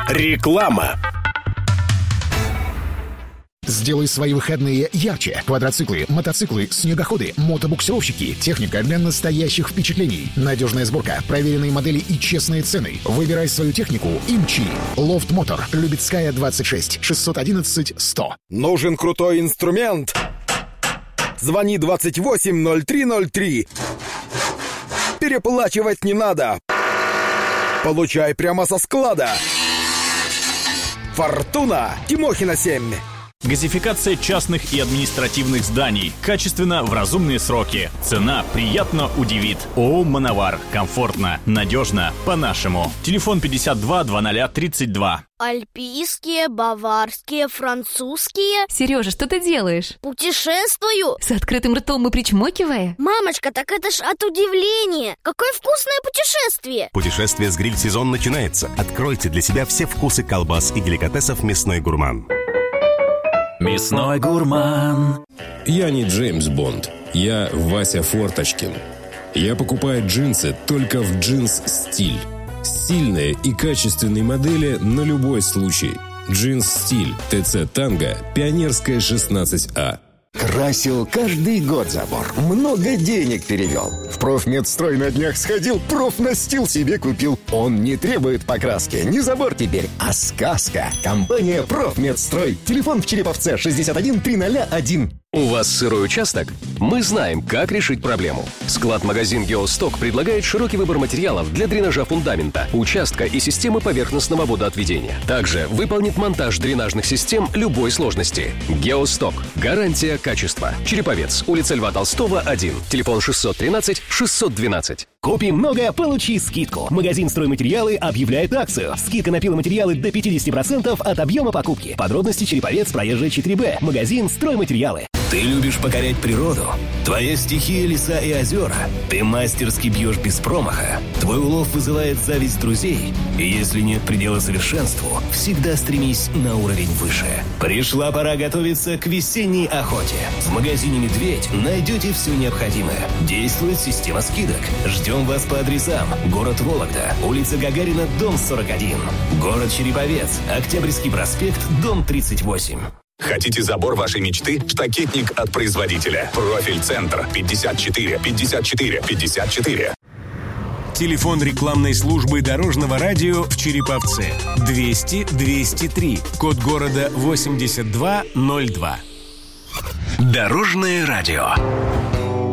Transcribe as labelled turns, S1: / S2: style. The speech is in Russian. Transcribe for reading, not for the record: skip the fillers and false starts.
S1: Реклама.
S2: Сделай свои выходные ярче. Квадроциклы, мотоциклы, снегоходы, мотобуксировщики. Техника для настоящих впечатлений. Надежная сборка, проверенные модели и честные цены. Выбирай свою технику и мчи. Лофт Мотор. Любецкая, 26. 611-100.
S1: Нужен крутой инструмент? Звони 280303. Переплачивать не надо. Получай прямо со склада. Фортуна. Тимохина 7.
S3: Газификация частных и административных зданий. Качественно, в разумные сроки. Цена приятно удивит. ООО «Мановар». Комфортно, надежно, по-нашему. Телефон 52-00-32.
S4: Альпийские, баварские, французские.
S5: Сережа, что ты делаешь?
S4: Путешествую.
S5: С открытым ртом и причмокивая?
S4: Мамочка, так это ж от удивления. Какое вкусное путешествие.
S6: Путешествие с гриль-сезон начинается. Откройте для себя все вкусы колбас и деликатесов «Мясной гурман».
S7: Мясной гурман.
S8: Я не Джеймс Бонд. Я Вася Форточкин. Я покупаю джинсы только в Джинс Стиль. Стильные и качественные модели на любой случай. Джинс Стиль. ТЦ Танго. Пионерская, 16А.
S9: Красил каждый год забор. Много денег перевел. В Профмедстрой на днях сходил, профнастил себе купил. Он не требует покраски, не забор теперь, а сказка. Компания Профмедстрой. Телефон в Череповце 61 301.
S10: У вас сырой участок? Мы знаем, как решить проблему. Склад-магазин «Геосток» предлагает широкий выбор материалов для дренажа фундамента, участка и системы поверхностного водоотведения. Также выполнит монтаж дренажных систем любой сложности. «Геосток». Гарантия качества. Череповец. Улица Льва Толстого, 1. Телефон 613-612.
S11: Купи много, получи скидку. Магазин «Стройматериалы» объявляет акцию. Скидка на пиломатериалы до 50% от объема покупки. Подробности: Череповец, проезжая 4Б. Магазин «Стройматериалы».
S7: Ты любишь покорять природу? Твоя стихия — леса и озера. Ты мастерски бьешь без промаха. Твой улов вызывает зависть друзей. И если нет предела совершенству, всегда стремись на уровень выше. Пришла пора готовиться к весенней охоте. В магазине «Медведь» найдете все необходимое. Действует система скидок. Ждем вас по адресам: город Вологда, улица Гагарина, дом 41. Город Череповец, Октябрьский проспект, дом 38.
S12: Хотите забор вашей мечты? Штакетник от производителя. Профиль-центр 54 54 54.
S13: Телефон рекламной службы Дорожного радио в Череповце 200 203. Код города 8202.
S7: Дорожное радио.